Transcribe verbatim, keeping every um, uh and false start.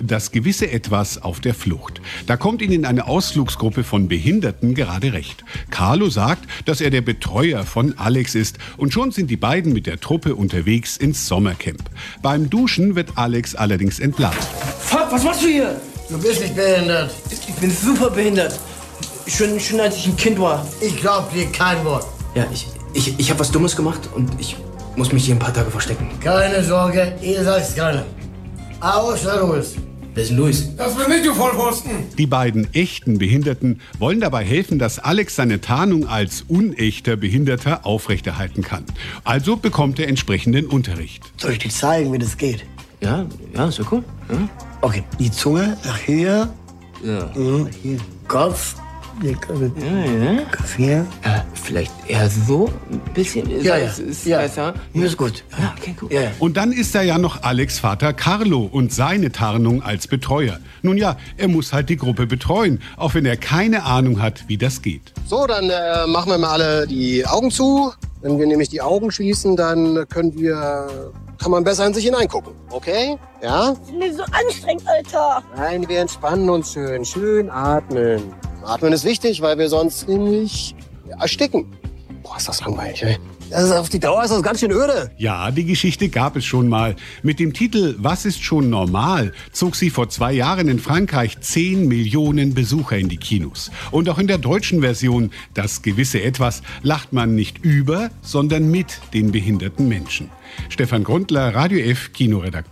Das gewisse Etwas auf der Flucht. Da kommt ihnen eine Ausflugsgruppe von Behinderten gerade recht. Carlo sagt, dass er der Betreuer von Alex ist und schon sind die beiden mit der Truppe unterwegs ins Sommercamp. Beim Duschen wird Alex allerdings entlarvt. Fuck, was machst du hier? Du bist nicht behindert. Ich bin super behindert. Schon, schon als ich ein Kind war. Ich glaub dir kein Wort. Ja, ich, ich, ich habe was Dummes gemacht und ich muss mich hier ein paar Tage verstecken. Keine Sorge, ihr seid's keiner. Außer Louis. Wer ist denn Luis? Das bin ich, du Vollpfosten. Die beiden echten Behinderten wollen dabei helfen, dass Alex seine Tarnung als unechter Behinderter aufrechterhalten kann. Also bekommt er entsprechenden Unterricht. Soll ich dir zeigen, wie das geht? Ja, ja, ist ja cool. Ja. Okay, die Zunge nach hier. Ja. Mhm. Hier. Kopf. Hier. Ja, ja. Kopf hier. Äh, vielleicht eher so ein bisschen. Ja, ja. Ist, ist ja. besser. Hier ist gut. Ja, okay, cool. Ja, ja. Und dann ist da ja noch Alex' Vater Carlo und seine Tarnung als Betreuer. Nun ja, er muss halt die Gruppe betreuen, auch wenn er keine Ahnung hat, wie das geht. So, dann äh, machen wir mal alle die Augen zu. Wenn wir nämlich die Augen schließen, dann können wir, kann man besser in sich hineingucken. Okay? Ja? Das ist mir so anstrengend, Alter. Nein, wir entspannen uns schön. Schön atmen. Atmen ist wichtig, weil wir sonst nämlich ersticken. Boah, ist das langweilig, ey. Das ist, auf die Dauer ist das ganz schön öde. Ja, die Geschichte gab es schon mal. Mit dem Titel Was ist schon normal zog sie vor zwei Jahren in Frankreich zehn Millionen Besucher in die Kinos. Und auch in der deutschen Version Das gewisse Etwas lacht man nicht über, sondern mit den behinderten Menschen. Stefan Grundler, Radio F, Kinoredakteur.